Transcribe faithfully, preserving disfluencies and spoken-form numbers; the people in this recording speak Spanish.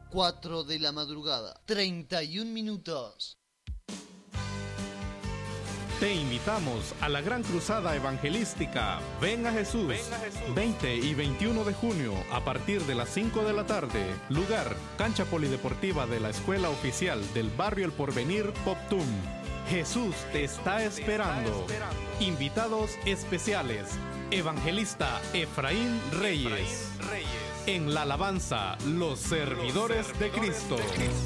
cuatro de la madrugada, treinta y un minutos. Te invitamos a la gran cruzada evangelística Ven a Jesús, Ven a Jesús, veinte y veintiuno de junio a partir de las cinco de la tarde. Lugar, cancha polideportiva de la Escuela Oficial del Barrio El Porvenir, Poptum. Jesús te está esperando. Invitados especiales, Evangelista Efraín Reyes. En la alabanza, los servidores de Cristo.